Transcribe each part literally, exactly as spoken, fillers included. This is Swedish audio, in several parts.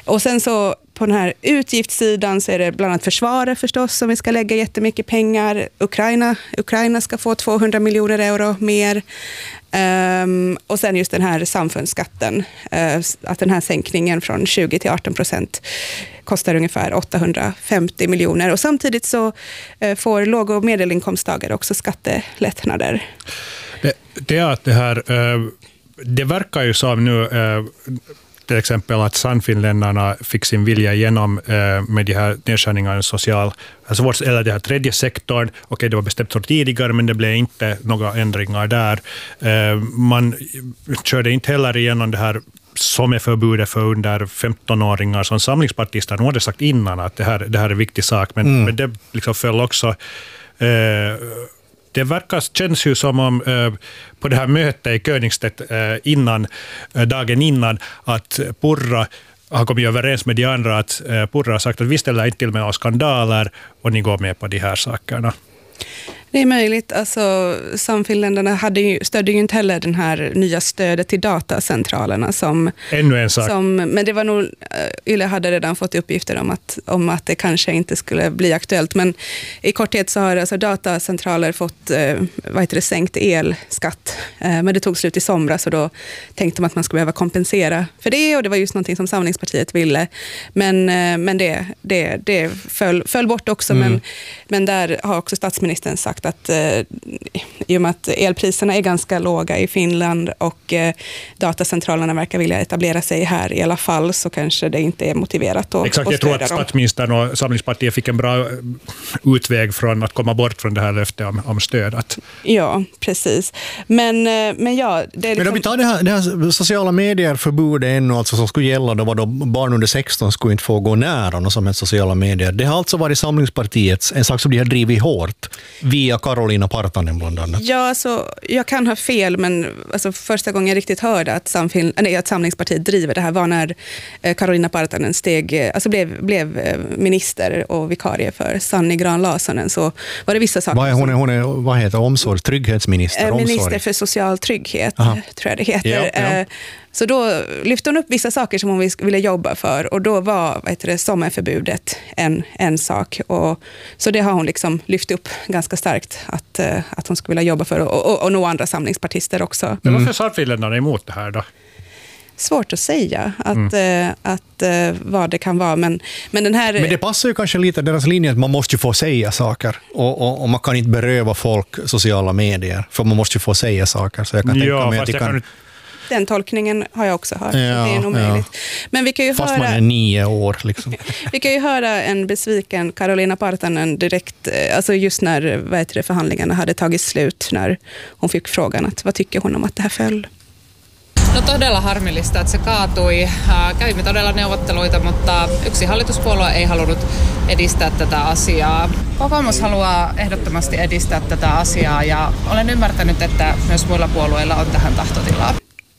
Och sen så på den här utgiftssidan så är det bland annat försvaret förstås som vi ska lägga jättemycket pengar. Ukraina, Ukraina ska få tvåhundra miljoner euro mer. Um, och sen just den här samfundsskatten, uh, att den här sänkningen från tjugo till arton procent kostar ungefär åttahundrafemtio miljoner. Och samtidigt så uh, får låg- och medelinkomsttagare också skattelättnader. Det, det är att det här, uh, det verkar ju som nu uh, till exempel att Sannfinländarna fick sin vilja igenom eh, med de här nedskärningarna i social, alltså vårt, eller det här tredje sektorn. Okej, okay, det var bestämt så tidigare, men det blev inte några ändringar där. Eh, man körde inte heller igenom det här som är förbudet för under femtonåringar som samlingspartister. Nu har det sagt innan att det här, det här är en viktig sak, men, mm. men det liksom föll också... Eh, Det verkar, känns ju som om eh, på det här mötet i Königstedt eh, innan, eh, dagen innan att Purra har kommit överens med de andra att eh, Purra har sagt att vi ställer inte till med några skandaler och ni går med på de här sakerna. Det är möjligt. Alltså, Sannfinländarna hade ju, stödde ju inte heller den här nya stödet till datacentralerna. Som, Ännu en sak. Som, men det var nog, Yle hade redan fått uppgifter om att, om att det kanske inte skulle bli aktuellt. Men i korthet så har alltså datacentraler fått eh, vad heter det, sänkt elskatt. Eh, men det tog slut i somras och då tänkte man att man skulle behöva kompensera för det. Och det var just någonting som Samlingspartiet ville. Men, eh, men det, det, det föll, föll bort också. Mm. Men, men där har också statsministern sagt att eh, i och med att elpriserna är ganska låga i Finland och eh, datacentralerna verkar vilja etablera sig här i alla fall, så kanske det inte är motiverat att Exakt, jag tror att statsministern och Samlingspartiet fick en bra utväg från att komma bort från det här löftet om, om stödet. Ja, precis. Men, men ja... Det är liksom... Men om vi tar det här, det här sociala medier-förbudet ännu, alltså som skulle gälla då var då barn under sexton skulle inte få gå nära något som helst sociala medier. Det har alltså varit Samlingspartiets, en sak som de har drivit hårt via Karolina Partanen bland annat. Ja, alltså, jag kan ha fel, men alltså, första gången jag riktigt hörde att, Samfin, nej, att Samlingspartiet driver det här var när eh, Karolina Partanen steg, alltså blev, blev minister och vikarie för Sanni Grahn-Laasonen, så var det vissa saker. Vad är hon, är, hon är, vad heter omsorg? Trygghetsminister? Eh, minister omsorg. för social trygghet, Aha. tror jag det heter. Ja, ja. Eh, Så då lyfte hon upp vissa saker som hon ville jobba för, och då var vad heter det, sommarförbudet en, en sak. Och, så det har hon liksom lyft upp ganska starkt att, att hon skulle vilja jobba för, och, och, och nå andra samlingspartister också. Men varför är Sannfinländarna emot det här då? Svårt att säga att, mm. att, att, vad det kan vara. Men, men, den här... men det passar ju kanske lite deras linje att man måste ju få säga saker. Och, och, och man kan inte beröva folk sociala medier, för man måste ju få säga saker. Så jag kan ja, tänka mig att det kan... Den tolkningen har jag också hört. Ja, det är nog möjligt. Ja. Men vi kan ju Fast höra... man är nio år. Liksom. Vi kan ju höra en besviken Karolina Partanen direkt, alltså just när vad heter det, förhandlingarna hade tagit slut, när hon fick frågan att vad tycker hon om att det här föll. No todella harmillista, että se kaatui. Kävimme todella neuvotteluita, mutta yksi hallituspuolue ei halunnut edistää tätä asiaa. Kokoomus haluaa ehdottomasti edistää tätä asiaa ja olen ymmärtänyt, että myös muilla puolueilla on tähän tahtotilaa.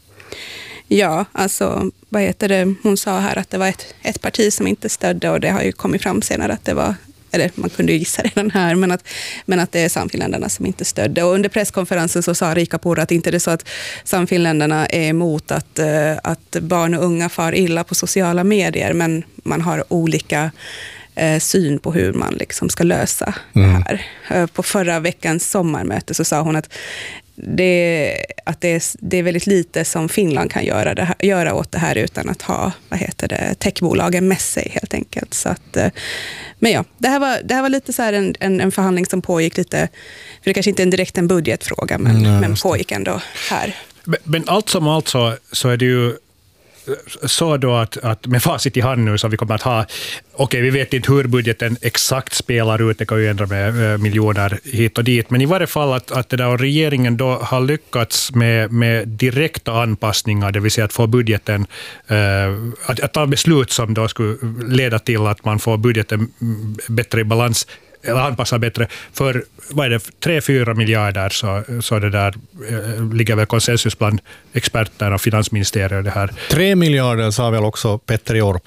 Ja, alltså vad heter det, hon sa här att det var ett, ett parti som inte stödde, och det har ju kommit fram senare att det var, eller man kunde ju gissa redan här, men att, men att det är Sannfinländarna som inte stödde. Och under presskonferensen så sa Riikka Purra att inte det är så att Sannfinländarna är emot att, att barn och unga far illa på sociala medier, men man har olika eh, syn på hur man liksom ska lösa mm. det här. På förra veckans sommarmöte så sa hon att Det, att det är, det är väldigt lite som Finland kan göra, det här, göra åt det här utan att ha, vad heter det, techbolagen med sig helt enkelt. Så att, men ja, det här var, det här var lite så här en, en, en förhandling som pågick lite, för det kanske inte är direkt en budgetfråga, men, mm, men pågick ändå här. Men, men allt som allt så, så är det ju så då att, att med facit i hand nu så vi kommer att ha, okej okay, vi vet inte hur budgeten exakt spelar ut, det kan ju ändra med äh, miljoner hit och dit, men i varje fall att, att det där regeringen då har lyckats med, med direkta anpassningar, det vill säga att få budgeten, äh, att, att ta beslut som då skulle leda till att man får budgeten bättre i balans, eller anpassa bättre, för vad är det, tre fyra miljarder så, så det där eh, ligger väl konsensus bland experterna och finansministeriet det här. Tre miljarder sa väl också Petteri Orpo?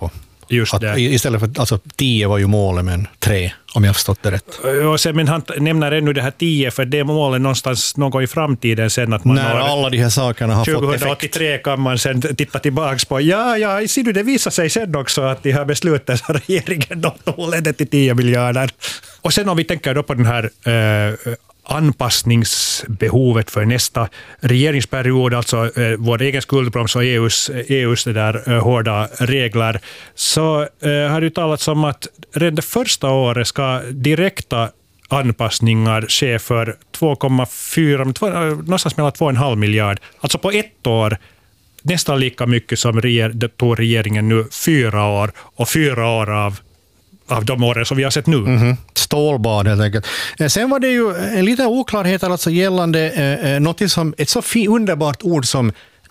Just det. Att, istället för, alltså tio var ju målet, men tre, om jag har förstått det rätt. Och sen, men han nämner ännu det här tio, för det målet någonstans någon gång i framtiden sen att man när alla de här sakerna har fått effekt. tjugohundraåttiotre kan man sen titta tillbaka på, ja, ja, ser du, det visar sig sen också att de här besluten som regeringen då ledde till tio miljarder. Och sen om vi tänker då på den här eh, anpassningsbehovet för nästa regeringsperiod, alltså eh, vår egen skuldbroms och E U:s, E U:s det där, eh, hårda regler, så eh, har det talats om att redan det första året ska direkta anpassningar ske för två komma fyra, någonstans mellan två komma fem miljard. Alltså på ett år nästan lika mycket som reger, det tog regeringen nu fyra år, och fyra år av av de åren som vi har sett nu. Mm-hmm. Stålbad helt enkelt. Sen var det ju en liten oklarhet alltså gällande eh, något som, ett så fi, underbart ord som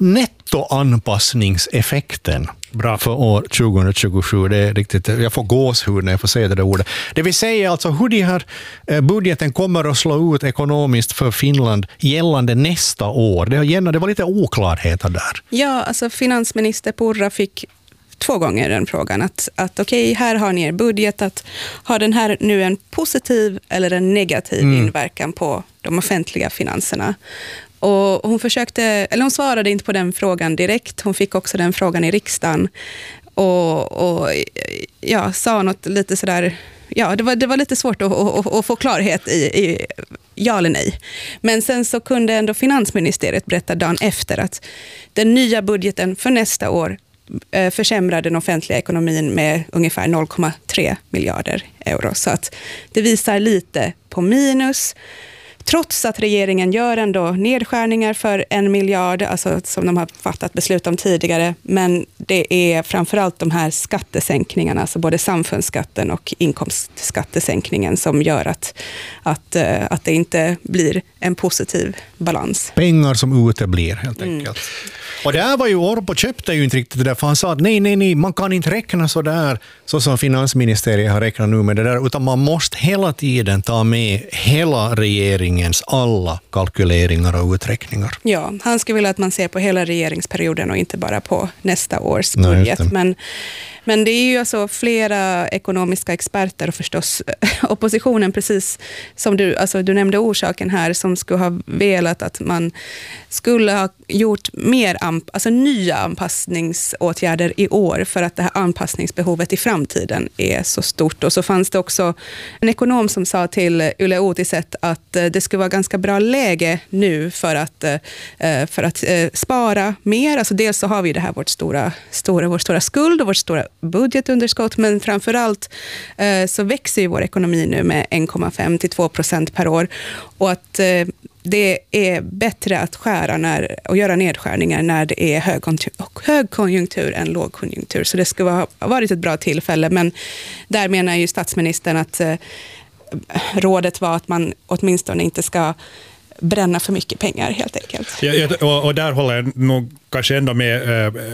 nettoanpassningseffekten. Bra. För år tjugohundratjugosju. Det är riktigt, jag får gåshud när jag får säga det där ordet. Det vill säga alltså hur de här budgeten kommer att slå ut ekonomiskt för Finland gällande nästa år. Det, det var lite oklarheter där. Ja, alltså finansminister Purra fick två gånger den frågan. Att, att okej, okay, här har ni er budget. Att har den här nu en positiv eller en negativ mm. inverkan på de offentliga finanserna? Och hon försökte, eller hon svarade inte på den frågan direkt. Hon fick också den frågan i riksdagen. Och, och ja, sa något lite sådär. Ja, det var, det var lite svårt att, att, att få klarhet i, i ja eller nej. Men sen så kunde ändå finansministeriet berätta dagen efter att den nya budgeten för nästa år försämrar den offentliga ekonomin med ungefär noll komma tre miljarder euro. Så att det visar lite på minus. Trots att regeringen gör ändå nedskärningar för en miljard, alltså som de har fattat beslut om tidigare. Men det är framförallt de här skattesänkningarna, alltså både samfundsskatten och inkomstskattesänkningen som gör att, att, att det inte blir en positiv balans. Pengar som uteblir helt enkelt. Mm. Och där var ju Orpo köpte ju inte riktigt det där, för han sa att nej, nej, nej, man kan inte räkna så där, så som finansministeriet har räknat nu med det där, utan man måste hela tiden ta med hela regeringens alla kalkyleringar och uträkningar. Ja, han skulle vilja att man ser på hela regeringsperioden och inte bara på nästa års budget. Nej, men, men det är ju alltså flera ekonomiska experter och förstås oppositionen, precis som du, alltså du nämnde orsaken här, som skulle ha velat att man skulle ha gjort mer anp- alltså nya anpassningsåtgärder i år för att det här anpassningsbehovet i framtiden är så stort. Och så fanns det också en ekonom som sa till Yle Uutiset att det skulle vara ganska bra läge nu för att, för att spara mer. Alltså dels så har vi det här vårt stora, stora, vår stora skuld och vårt stora budgetunderskott, men framförallt så växer ju vår ekonomi nu med en komma fem till två procent per år, och att det är bättre att skära när, och göra nedskärningar när det är högkonjunktur, högkonjunktur än lågkonjunktur. Så det skulle ha varit ett bra tillfälle, men där menar ju statsministern att eh, rådet var att man åtminstone inte ska bränna för mycket pengar helt enkelt. Ja, och, och där håller jag nog kanske ändå med äh,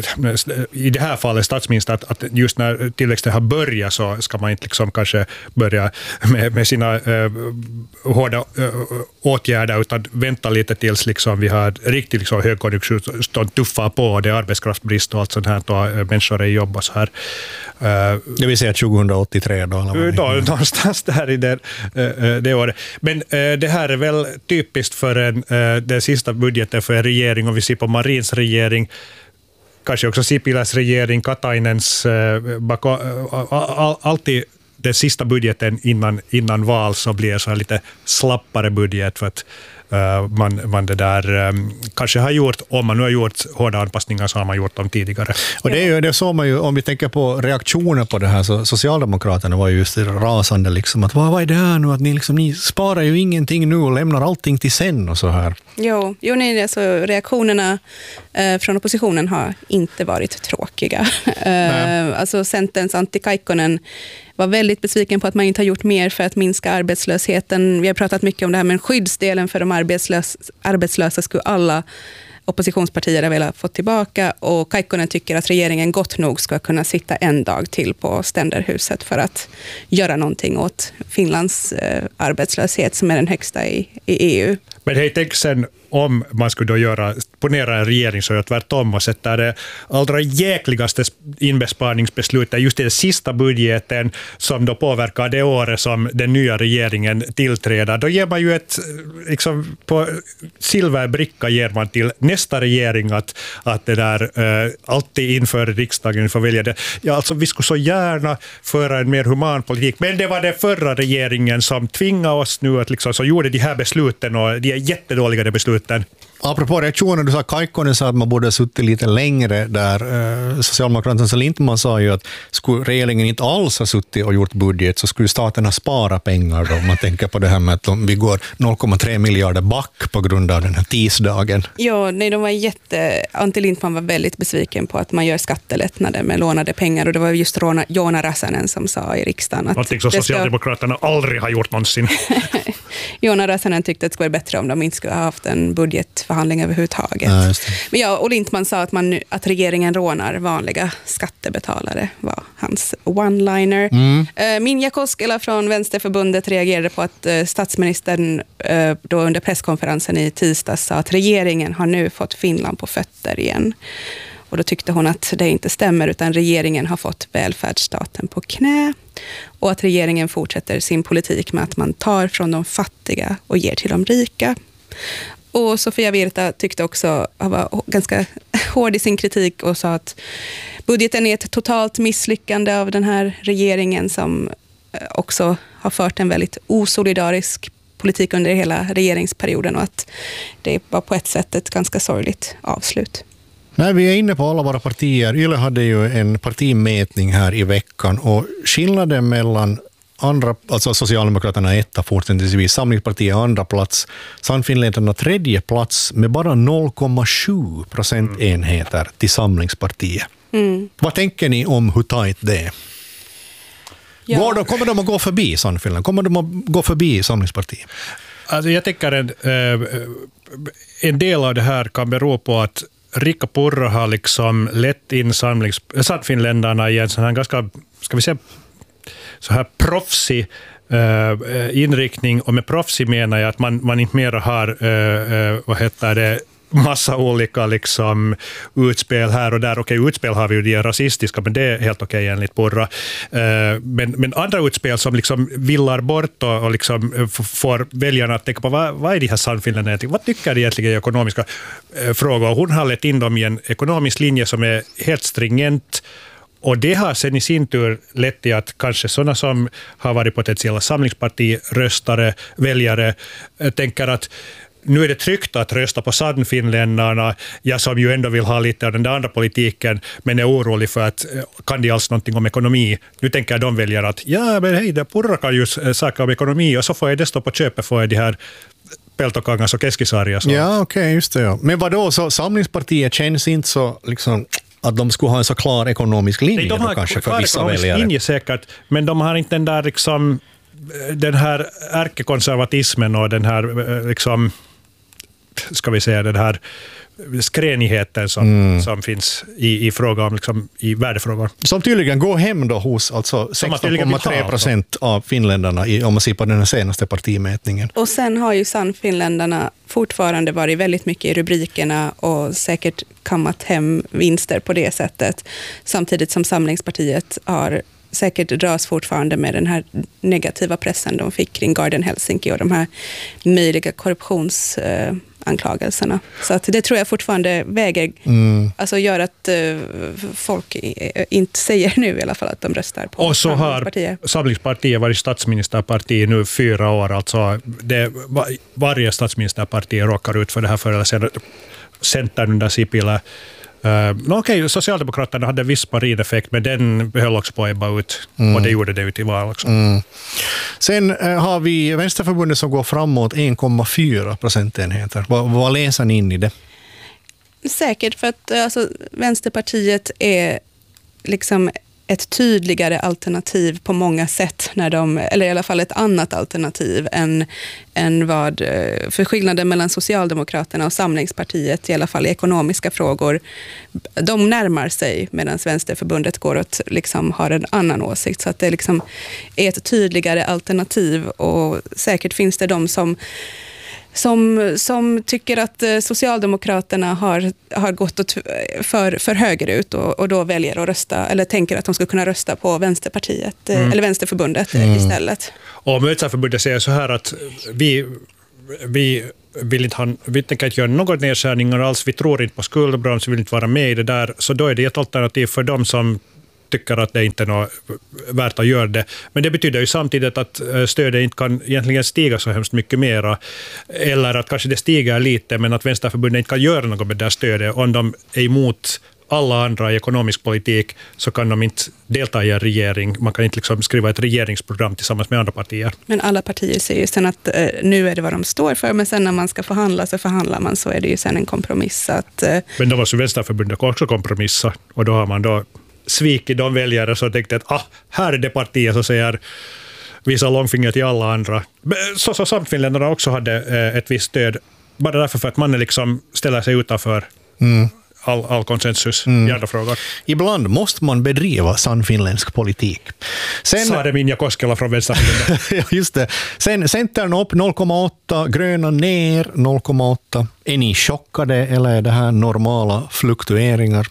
i det här fallet statsministern att, att just när tillväxten har börjat så ska man inte liksom kanske börja med, med sina äh, hårda äh, åtgärder, utan vänta lite tills liksom vi har riktigt liksom högkonjunktur som tuffar på, det är arbetskraftsbrist och allt sånt här, och människor är i jobb och så här. Äh, det vill säga tjugohundraåttiotre då? Eller då någonstans där i det, äh, det året. Men äh, det här är väl typiskt för en, äh, den sista budgeten för en regering, och vi ser på Marins regering, kanske också Sipiläs regering, Katainens, äh, bako, äh, all, alltid den sista budgeten innan, innan val så blir det så här lite slappare budget för att uh, man, man det där um, kanske har gjort, om man nu har gjort hårda anpassningar så har man gjort dem tidigare. Och det är ju, det såg man ju, om vi tänker på reaktioner på det här, så Socialdemokraterna var ju just rasande liksom, att vad, vad är det här nu, att ni, liksom, ni sparar ju ingenting nu och lämnar allting till sen och så här. Jo, jo nej, alltså reaktionerna eh, från oppositionen har inte varit tråkiga. eh, alltså Centerns Antti Kaikkonen var väldigt besviken på att man inte har gjort mer för att minska arbetslösheten. Vi har pratat mycket om det här, men skyddsdelen för de arbetslösa, arbetslösa skulle alla oppositionspartier vilja få tillbaka, och Kaikkonen tycker att regeringen gott nog ska kunna sitta en dag till på Ständerhuset för att göra någonting åt Finlands eh, arbetslöshet som är den högsta i, i E U. Men hej, tänk sen om man skulle då göra, ponera en regering så gör tvärtom och sätta det allra jäkligaste inbesparningsbeslutet just i den sista budgeten som då påverkar det året som den nya regeringen tillträder. Då ger man ju ett, liksom på silverbricka ger man till nästa regering att, att det där eh, alltid inför riksdagen får välja det. Ja, alltså vi skulle så gärna föra en mer human politik, men det var den förra regeringen som tvingade oss nu att liksom, så gjorde de här besluten och de är jättedåliga de besluten. Apropå reaktionen, du sa Kaikkonen sa att man borde ha suttit lite längre där. Eh, Socialdemokraterna så Lindman sa ju att skulle regeringen inte alls ha suttit och gjort budget så skulle staten ha sparat pengar då. Man tänker på det här med att vi går noll komma tre miljarder back på grund av den här tisdagen. Ja, nej, de var jätte... Antti Lindman var väldigt besviken på att man gör skattelättnader med lånade pengar och det var just Rona, Joona Räsänen som sa i riksdagen att... Någonting som Socialdemokraterna ska... aldrig har gjort någonsin. Joona Räsänen tyckte att det skulle vara bättre om de inte skulle ha haft en budgetförhandling överhuvudtaget. Ja, Men ja, och Lindman sa att, man, att regeringen rånar vanliga skattebetalare var hans one-liner. Mm. Minja Koskela från Vänsterförbundet reagerade på att statsministern då under presskonferensen i tisdags sa att regeringen har nu fått Finland på fötter igen. Och då tyckte hon att det inte stämmer utan regeringen har fått välfärdsstaten på knä och att regeringen fortsätter sin politik med att man tar från de fattiga och ger till de rika. Och Sofia Virta tyckte också, han var ganska hård i sin kritik och sa att budgeten är ett totalt misslyckande av den här regeringen som också har fört en väldigt osolidarisk politik under hela regeringsperioden och att det var på ett sätt ett ganska sorgligt avslut. Nej, vi är inne på alla våra partier. Yle hade ju en partimätning här i veckan och skillnaden mellan andra, alltså Socialdemokraterna etta fortsättningsvis, Samlingspartiet andra plats, Sannfinländarna tredje plats med bara noll komma sju procentenheter till Samlingspartiet. Mm. Vad tänker ni om hur tajt det är? Ja. Går de, kommer de att gå förbi Sannfinland? Kommer de att gå förbi Samlingspartiet? Alltså jag tänker en, en del av det här kan bero på att Riikka Purra har liksom lett in Sannfinländarna i en sån här ganska, ska vi säga, så här proffsig uh, inriktning, och med proffsig menar jag att man, man inte mer har uh, uh, vad heter det, massa olika liksom utspel här och där. Okej, utspel har vi ju, de är rasistiska, men det är helt okej enligt Purra. Uh, men, men andra utspel som liksom villar bort och, och liksom f- får väljarna att tänka på vad, vad är de här Sannfinländarna, vad tycker de egentligen i ekonomiska uh, frågor. Hon har lett in dem i en ekonomisk linje som är helt stringent. Och det har sen i sin tur lett till att kanske sådana som har varit potentiella samlingspartiröstare, väljare, tänker att nu är det tryggt att rösta på Sannfinländarna, jag som ju ändå vill ha lite av den där andra politiken, men är orolig för att kan de alls någonting om ekonomi. Nu tänker de väljare att ja, men hej, det Purra kan ju saker om ekonomi och så får jag det stå på köpet, får jag de här Peltokangas och Keskisarja. Ja, okej, okay, just det. Ja. Men vadå, så Samlingspartiet känns inte så liksom... att de skulle ha en så klar ekonomisk linje. De har kanske klar ekonomisk linje säkert, men de har inte den där liksom, den här ärkekonservatismen och den här liksom, ska vi säga, den här skränigheten som, mm. som finns i, i fråga om liksom, i värdefrågor. Som tydligen går hem då hos alltså sexton komma tre procent av finländarna i, om man ser på den senaste partimätningen. Och sen har ju Sannfinländarna fortfarande varit väldigt mycket i rubrikerna och säkert kammat hem vinster på det sättet. Samtidigt som Samlingspartiet har säkert dras fortfarande med den här negativa pressen de fick kring Garden Helsinki och de här möjliga korruptionsanklagelserna. Så att det tror jag fortfarande väger, mm. alltså gör att uh, folk inte säger nu i alla fall att de röstar på och så Samlingspartiet. Har Samlingspartiet varit statsministerparti nu fyra år. Alltså det, varje statsministerparti råkar ut för det här förr eller senare. Centern under Sipilä. Uh, no, okej, okay, Socialdemokraterna hade viss marineffekt, men den behöll också på att ebba ut. Mm. Och det gjorde det ut i val också. Mm. Sen uh, har vi Vänsterförbundet som går framåt en komma fyra procentenheter. Va, vad läser ni in i det? Säkert för att alltså, Vänsterpartiet är liksom ett tydligare alternativ på många sätt, när de, eller i alla fall ett annat alternativ än, än vad, för skillnaden mellan Socialdemokraterna och Samlingspartiet, i alla fall i ekonomiska frågor, de närmar sig medan Vänsterförbundet går åt, liksom har en annan åsikt, så att det liksom är ett tydligare alternativ, och säkert finns det de som som, som tycker att Socialdemokraterna har, har gått åt för, för högerut och, och då väljer att rösta, eller tänker att de ska kunna rösta på Vänsterpartiet, mm. eller Vänsterförbundet mm. istället. Och Vänsterförbundet säger så här att vi, vi vill inte ha, vi tänker inte göra några nedskärningar alls, vi tror inte på skuldbroms, vi vill inte vara med i det där, så då är det ett alternativ för dem som tycker att det inte är något värt att göra det. Men det betyder ju samtidigt att stödet inte kan egentligen stiga så hemskt mycket mera, eller att kanske det stiger lite, men att Vänsterförbundet inte kan göra något med det här stödet. Om de är emot alla andra i ekonomisk politik så kan de inte delta i en regering. Man kan inte liksom skriva ett regeringsprogram tillsammans med andra partier. Men alla partier säger ju sen att eh, nu är det vad de står för, men sen när man ska förhandla så förhandlar man, så är det ju sen en kompromiss. Att, eh... Men då måste Vänsterförbundet också kompromissa, och då har man då svikit de väljare som tänkte att ah, här är det partiet som säger visa långfinger till alla andra. Så som Samfinländarna också hade eh, ett visst stöd, bara därför för att man liksom ställer sig utanför mm. all, all konsensus mm. i andra frågor. Ibland måste man bedriva sann finländsk politik. Sen, sa det Minja Koskela från Vänsterförbundet. Ja, just det. Sen Centern upp noll komma åtta, gröna ner noll komma åtta. Är ni chockade eller är det här normala fluktueringar?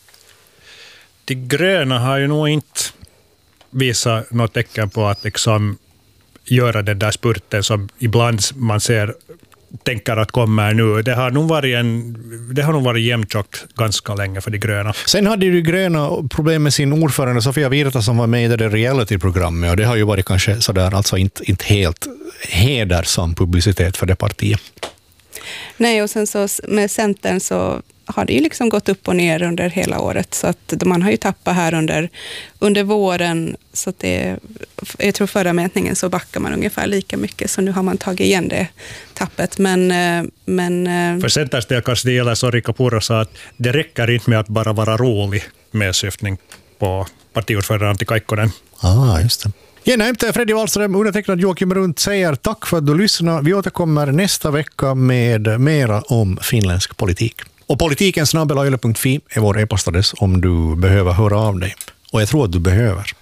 De gröna har ju nog inte visat något tecken på att liksom göra den där spurten som ibland man ser tänker att kommer nu. Det har nog varit, en, det har nog varit jämntjockt ganska länge för de gröna. Sen hade ju de gröna problem med sin ordförande Sofia Virta som var med i det reality-programmet, och det har ju varit kanske sådär, alltså inte, inte helt hedersam publicitet för det partiet. Nej, och sen så med Centern så har det ju liksom gått upp och ner under hela året, så att man har ju tappat här under, under våren, så att det, jag tror förra mätningen så backar man ungefär lika mycket, så nu har man tagit igen det tappet. Men, men för Centerns del kanske det gäller, så Riikka Purra sa att det räcker inte med att bara vara rolig med syftning på partiordförande Antti Kaikkonen. Ah, just det. Gärna inte Freddy Wallström, undertecknad Joakim Rundt säger tack för att du lyssnar. Vi återkommer nästa vecka med mera om finländsk politik. Och politiken snabel-a yle punkt fi är vår e-postadress om du behöver höra av dig. Och jag tror att du behöver.